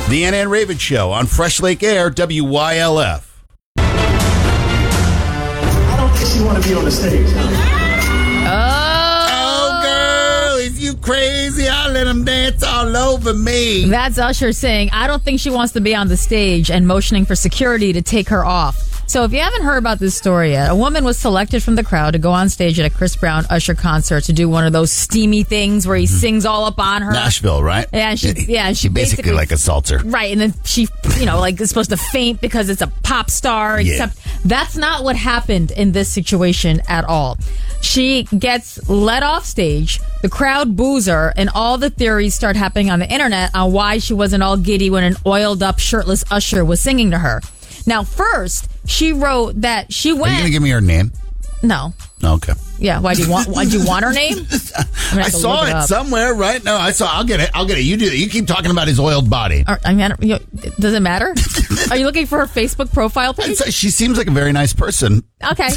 The Anna and Raven Show on Fresh Lake Air, WYLF. I don't think she want to be on the stage. Oh, girl, if you crazy, I'll let them dance all over me. That's Usher saying, I don't think she wants to be on the stage, and motioning for security to take her off. So if you haven't heard about this story yet, a woman was selected from the crowd to go on stage at a Chris Brown Usher concert to do one of those steamy things where he sings all up on her. Nashville, right? Yeah, she basically like assaults her. Right, and then she, is supposed to faint because it's a pop star, except that's not what happened in this situation at all. She gets let off stage, the crowd boos her, and all the theories start happening on the internet on why she wasn't all giddy when an oiled up, shirtless Usher was singing to her. Now, first, she wrote that she went... Are you going to give me her name? No. Okay. Yeah, why do you want her name? I saw it somewhere, right? No, I'll get it. You do that. You keep talking about his oiled body. Does it matter? Are you looking for her Facebook profile page? She seems like a very nice person. Okay.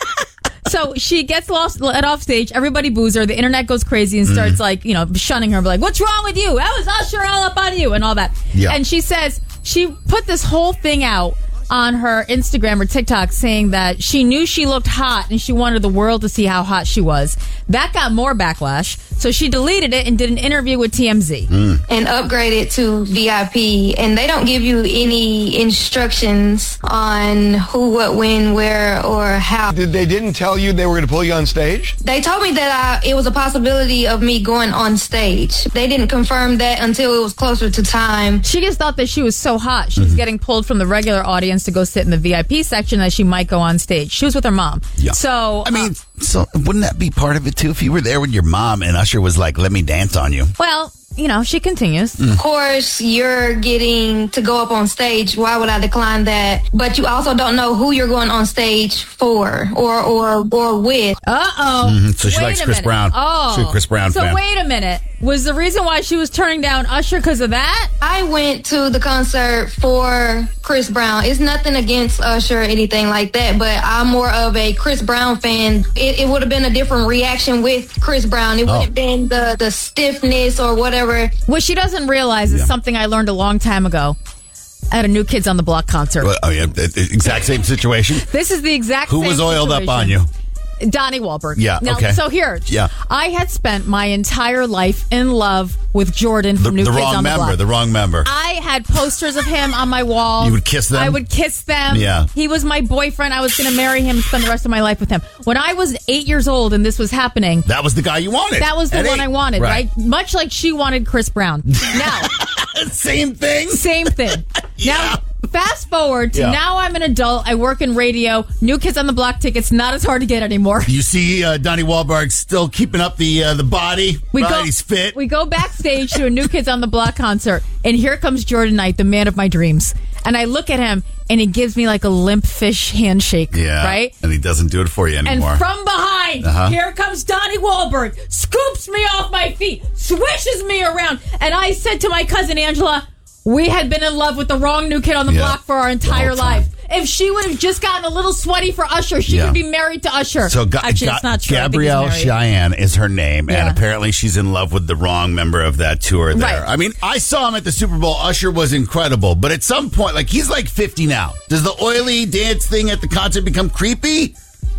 So she gets let off stage. Everybody boos her. The internet goes crazy and starts shunning her. Like, what's wrong with you? That was Usher all up on you and all that. Yeah. And she says she put this whole thing out on her Instagram or TikTok saying that she knew she looked hot and she wanted the world to see how hot she was. That got more backlash. So she deleted it and did an interview with TMZ. And upgraded to VIP. And they don't give you any instructions on who, what, when, where, or how. They didn't tell you they were going to pull you on stage? They told me that it was a possibility of me going on stage. They didn't confirm that until it was closer to time. She just thought that she was so hot. She was getting pulled from the regular audience to go sit in the VIP section that she might go on stage. She was with her mom. Yeah. So, so wouldn't that be part of it too? If you were there with your mom and Usher was like, let me dance on you. Well, she continues. Of course, you're getting to go up on stage. Why would I decline that? But you also don't know who you're going on stage for or with. Uh-oh. So she likes Chris Brown. Oh. She's a Chris Brown fan. So wait a minute. Was the reason why she was turning down Usher because of that? I went to the concert for Chris Brown. It's nothing against Usher or anything like that, but I'm more of a Chris Brown fan. It would have been a different reaction with Chris Brown. It wouldn't have been the stiffness or whatever. What she doesn't realize is something I learned a long time ago at a New Kids on the Block concert. Oh, yeah, exact same situation. This is the exact same Who was oiled situation. up on you? Donnie Wahlberg. Yeah, now, okay. So here, I had spent my entire life in love with Jordan from New Kids on the Block. The wrong member. I had posters of him on my wall. You would kiss them? I would kiss them. Yeah. He was my boyfriend. I was going to marry him and spend the rest of my life with him. When I was 8 years old and this was happening... That was the guy you wanted. That was the one I wanted, right? Much like she wanted Chris Brown. Now... Same thing? Same thing. Yeah. Now... Fast forward to now I'm an adult. I work in radio. New Kids on the Block tickets, not as hard to get anymore. You see Donnie Wahlberg still keeping up the body. He's fit. We go backstage to a New Kids on the Block concert, and here comes Jordan Knight, the man of my dreams. And I look at him, and he gives me like a limp fish handshake. Yeah. Right? And he doesn't do it for you anymore. And from behind, here comes Donnie Wahlberg, scoops me off my feet, swishes me around. And I said to my cousin Angela, we had been in love with the wrong New Kid on the Block for our entire life. If she would have just gotten a little sweaty for Usher, she would be married to Usher. So Actually, it's not true. Gabrielle Cheyenne is her name, and apparently she's in love with the wrong member of that tour there. Right. I mean, I saw him at the Super Bowl. Usher was incredible, but at some point, he's like 50 now. Does the oily dance thing at the concert become creepy?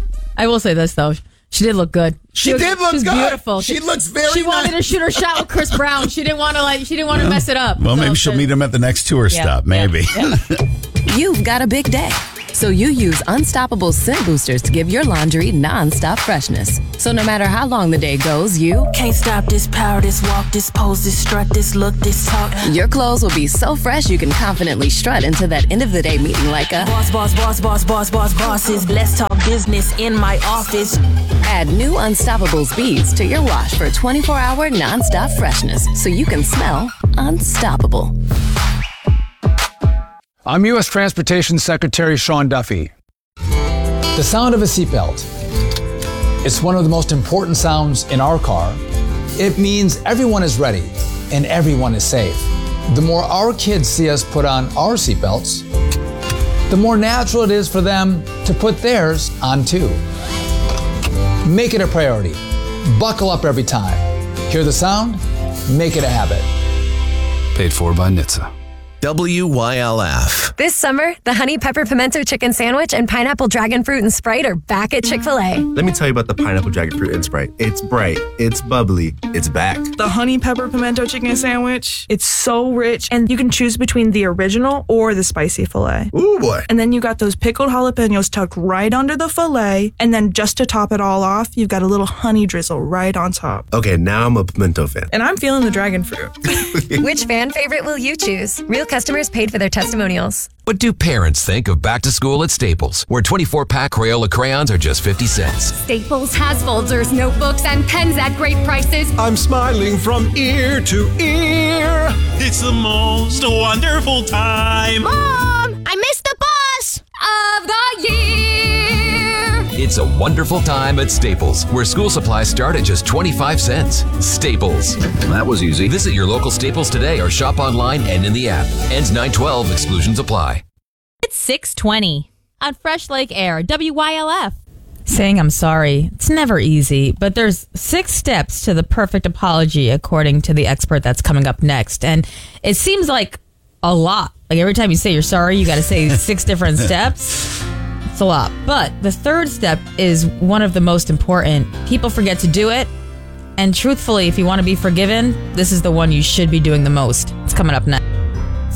I will say this, though. She did look good. She did look good. Beautiful. She looks very She wanted to shoot her shot with Chris Brown. She didn't want to mess it up. Well, maybe she'll meet him at the next tour stop. Maybe. Yeah. You've got a big day, so you use Unstoppable Scent Boosters to give your laundry nonstop freshness. So no matter how long the day goes, you can't stop this power, this walk, this pose, this strut, this look, this talk. Your clothes will be so fresh you can confidently strut into that end of the day meeting like a bosses. Let's talk business in my office. Add new Unstoppables beads to your wash for 24-hour nonstop freshness so you can smell unstoppable. I'm U.S. Transportation Secretary Sean Duffy. The sound of a seatbelt. It's one of the most important sounds in our car. It means everyone is ready and everyone is safe. The more our kids see us put on our seatbelts, the more natural it is for them to put theirs on too. Make it a priority. Buckle up every time. Hear the sound? Make it a habit. Paid for by NHTSA. WYLF. This summer, the Honey Pepper Pimento Chicken Sandwich and Pineapple Dragon Fruit and Sprite are back at Chick-fil-A. Let me tell you about the Pineapple Dragon Fruit and Sprite. It's bright, it's bubbly, it's back. The Honey Pepper Pimento Chicken Sandwich, it's so rich, and you can choose between the original or the spicy filet. Ooh, boy. And then you got those pickled jalapenos tucked right under the filet, and then just to top it all off, you've got a little honey drizzle right on top. Okay, now I'm a pimento fan. And I'm feeling the dragon fruit. Which fan favorite will you choose? Real customers paid for their testimonials. What do parents think of back to school at Staples, where 24-pack Crayola crayons are just 50 cents? Staples has folders, notebooks, and pens at great prices. I'm smiling from ear to ear. It's the most wonderful time. Mom, I missed the bus of the year. It's a wonderful time at Staples, where school supplies start at just 25 cents. Staples. That was easy. Visit your local Staples today or shop online and in the app. Ends 9/12. Exclusions apply. It's 6:20 on Fresh Lake Air, WYLF. Saying I'm sorry, it's never easy, but there's 6 steps to the perfect apology, according to the expert that's coming up next. And it seems like a lot. Like every time you say you're sorry, you got to say 6 different steps. It's a lot. But the 3rd step is one of the most important. People forget to do it. And truthfully, if you want to be forgiven, this is the one you should be doing the most. It's coming up next.